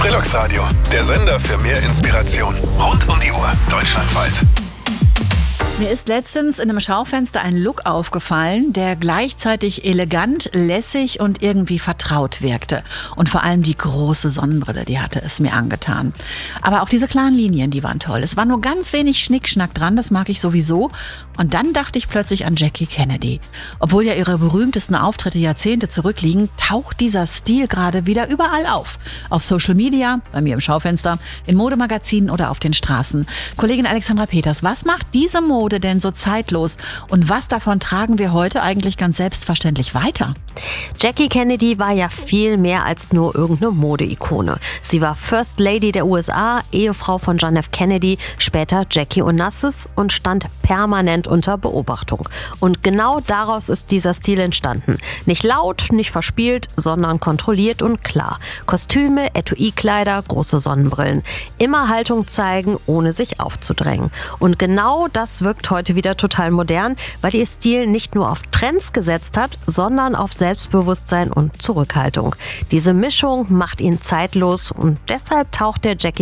Sprilux Radio, der Sender für mehr Inspiration. Rund um die Uhr, deutschlandweit. Mir ist letztens in einem Schaufenster ein Look aufgefallen, der gleichzeitig elegant, lässig und irgendwie vertraut wirkte. Und vor allem die große Sonnenbrille, die hatte es mir angetan. Aber auch diese klaren Linien, die waren toll. Es war nur ganz wenig Schnickschnack dran, das mag ich sowieso. Und dann dachte ich plötzlich an Jackie Kennedy. Obwohl ja ihre berühmtesten Auftritte Jahrzehnte zurückliegen, taucht dieser Stil gerade wieder überall auf. Auf Social Media, bei mir im Schaufenster, in Modemagazinen oder auf den Straßen. Kollegin Alexandra Peters, was macht diese Mode denn so zeitlos? Und was davon tragen wir heute eigentlich ganz selbstverständlich weiter? Jackie Kennedy war ja viel mehr als nur irgendeine Modeikone. Sie war First Lady der USA, Ehefrau von John F. Kennedy, später Jackie Onassis und stand permanent unter Beobachtung. Und genau daraus ist dieser Stil entstanden. Nicht laut, nicht verspielt, sondern kontrolliert und klar. Kostüme, Etui-Kleider, große Sonnenbrillen. Immer Haltung zeigen, ohne sich aufzudrängen. Und genau das wirkt heute wieder total modern, weil ihr Stil nicht nur auf Trends gesetzt hat, sondern auf Selbstbewusstsein und Zurückhaltung. Diese Mischung macht ihn zeitlos und deshalb taucht der Jackie